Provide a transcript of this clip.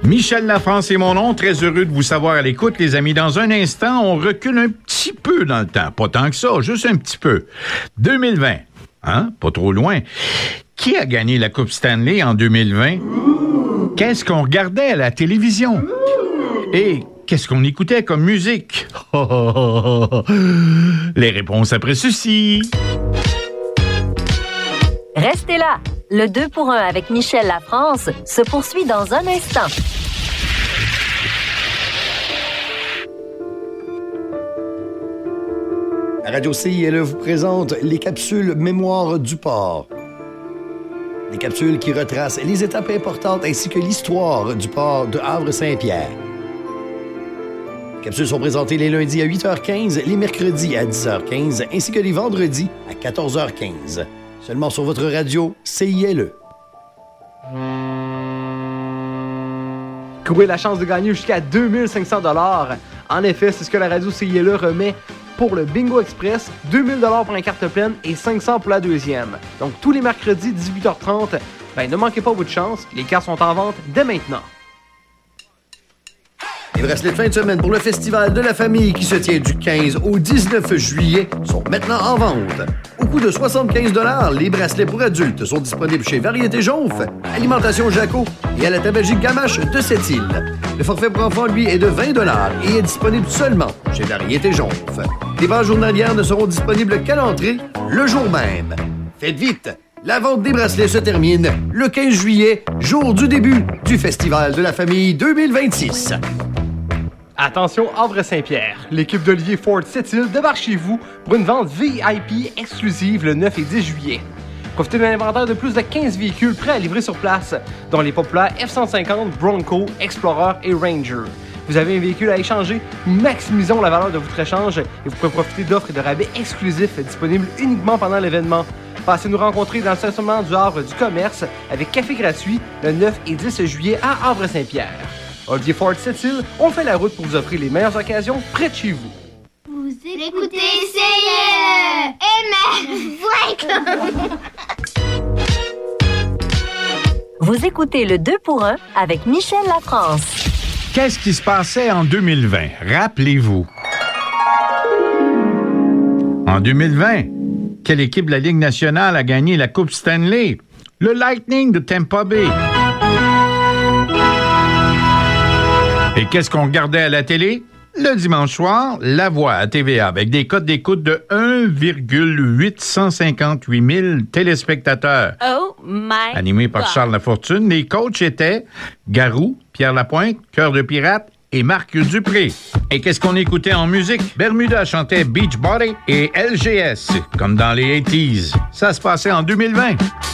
Michel Lafrance est mon nom. Très heureux de vous savoir à l'écoute, les amis. Dans un instant, on recule un petit peu dans le temps. Pas tant que ça, juste un petit peu. 2020, hein? Pas trop loin. Qui a gagné la Coupe Stanley en 2020? Qu'est-ce qu'on regardait à la télévision? Et qu'est-ce qu'on écoutait comme musique? Les réponses après ceci. Restez là. Le 2 pour 1 avec Michel Lafrance se poursuit dans un instant. La Radio CILE vous présente les capsules Mémoire du port. Des capsules qui retracent les étapes importantes ainsi que l'histoire du port de Havre-Saint-Pierre. Les capsules sont présentées les lundis à 8h15, les mercredis à 10h15 ainsi que les vendredis à 14h15. Seulement sur votre radio CILE. Courez la chance de gagner jusqu'à 2500 $. En effet, c'est ce que la radio CILE remet pour le Bingo Express, 2000 $ pour la carte pleine et 500 pour la deuxième. Donc tous les mercredis 18h30, ne manquez pas votre chance, les cartes sont en vente dès maintenant. Les bracelets de fin de semaine pour le Festival de la famille qui se tient du 15 au 19 juillet sont maintenant en vente. Au coût de 75 $, les bracelets pour adultes sont disponibles chez Variété Jonf, Alimentation Jaco et à la tabagique Gamache de Sept-Îles. Le forfait pour enfants, lui, est de 20 $ et est disponible seulement chez Variété Jonf. Les ventes journalières ne seront disponibles qu'à l'entrée le jour même. Faites vite! La vente des bracelets se termine le 15 juillet, jour du début du Festival de la famille 2026. Attention Havre-Saint-Pierre, l'équipe d'Olivier Ford Sept-Îles débarque chez vous pour une vente VIP exclusive le 9 et 10 juillet. Profitez d'un inventaire de plus de 15 véhicules prêts à livrer sur place, dont les populaires F-150, Bronco, Explorer et Ranger. Vous avez un véhicule à échanger? Maximisons la valeur de votre échange et vous pouvez profiter d'offres et de rabais exclusifs disponibles uniquement pendant l'événement. Passez nous rencontrer dans le stationnement du Havre du Commerce avec café gratuit le 9 et 10 juillet à Havre-Saint-Pierre. Olivier Ford Sept-Îles, on fait la route pour vous offrir les meilleures occasions près de chez vous. Vous écoutez CILE et Vous écoutez le 2 pour 1 avec Michel Lafrance. Qu'est-ce qui se passait en 2020? Rappelez-vous. En 2020, quelle équipe de la Ligue nationale a gagné la Coupe Stanley? Le Lightning de Tampa Bay. Et qu'est-ce qu'on regardait à la télé? Le dimanche soir, La Voix à TVA avec des codes d'écoute de 1,858 000 téléspectateurs. Oh my Animé par God. Charles Lafortune, les coachs étaient Garou, Pierre Lapointe, Cœur de Pirate et Marc Dupré. Et qu'est-ce qu'on écoutait en musique? Bermuda chantait Beachbody et LGS, comme dans les 80s. Ça se passait en 2020.